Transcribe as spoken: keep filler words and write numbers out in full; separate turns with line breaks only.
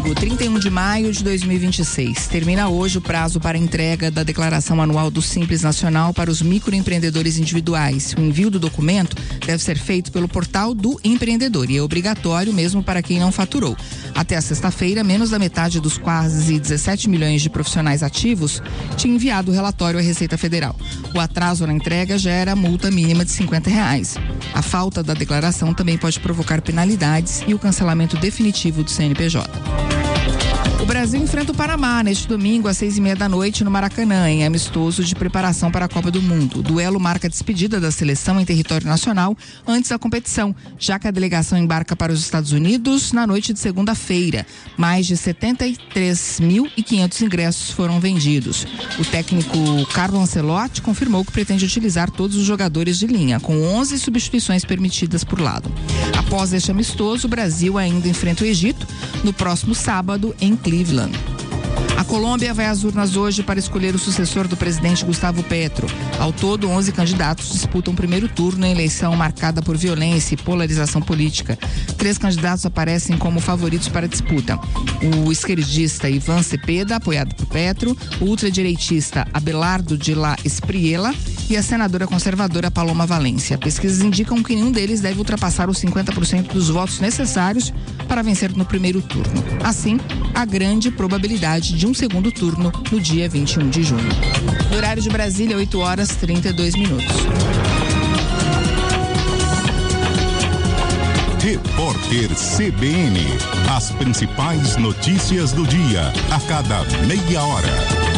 domingo, trinta e um de maio de dois mil e vinte e seis. Termina hoje o prazo para entrega da declaração anual do Simples Nacional para os microempreendedores individuais. O envio do documento deve ser feito pelo portal do empreendedor e é obrigatório mesmo para quem não faturou. Até a sexta-feira, menos da metade dos quase dezessete milhões de profissionais ativos tinha enviado o relatório à Receita Federal. O atraso na entrega gera multa mínima de cinquenta reais. A falta da declaração também pode provocar penalidades e o cancelamento definitivo do C N P J. O Brasil enfrenta o Panamá neste domingo às seis e meia da noite no Maracanã, em amistoso de preparação para a Copa do Mundo. O duelo marca a despedida da seleção em território nacional antes da competição, já que a delegação embarca para os Estados Unidos na noite de segunda-feira. Mais de setenta e três mil e quinhentos ingressos foram vendidos. O técnico Carlo Ancelotti confirmou que pretende utilizar todos os jogadores de linha, com onze substituições permitidas por lado. Após este amistoso, o Brasil ainda enfrenta o Egito no próximo sábado em Cleveland. A Colômbia vai às urnas hoje para escolher o sucessor do presidente Gustavo Petro. Ao todo, onze candidatos disputam o primeiro turno em eleição marcada por violência e polarização política. Três candidatos aparecem como favoritos para a disputa. O esquerdista Ivan Cepeda, apoiado por Petro, o ultradireitista Abelardo de la Espriella e a senadora conservadora Paloma Valência. Pesquisas indicam que nenhum deles deve ultrapassar os cinquenta por cento dos votos necessários para vencer no primeiro turno. Assim, há grande probabilidade de um segundo turno no dia vinte e um de junho. No horário de Brasília, oito horas e trinta e dois minutos.
Repórter C B N. As principais notícias do dia, a cada meia hora.